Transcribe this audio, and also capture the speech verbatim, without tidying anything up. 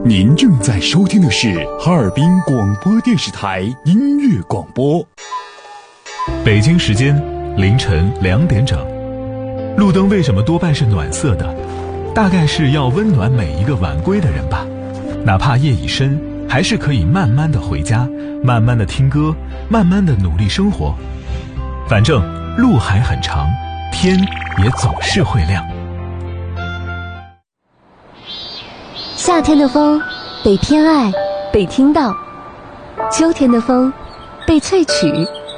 您正在收听的是哈尔滨广播电视台音乐广播。 北京时间凌晨两点整。路灯为什么多半是暖色的？大概是要温暖每一个晚归的人吧。哪怕夜已深，还是可以慢慢的回家，慢慢的听歌，慢慢的努力生活。反正路还很长，天也总是会亮。 夏天的风被偏爱，被听到；秋天的风被萃取，